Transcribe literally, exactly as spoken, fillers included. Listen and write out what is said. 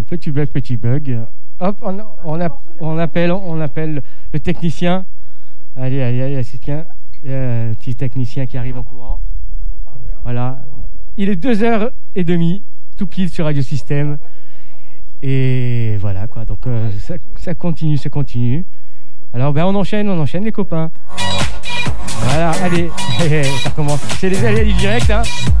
petit bug, petit bug. Hop, on, on, a, on, appelle, on appelle le technicien. Allez, allez, allez, c'est tiens, euh, petit technicien qui arrive en courant. Voilà. Il est deux heures et demie, tout pile sur Radio Système. Et voilà, quoi. Donc, euh, ça, ça continue, ça continue. Alors, ben, on enchaîne, on enchaîne, les copains. Voilà, allez, ça recommence. C'est les allées du direct, hein.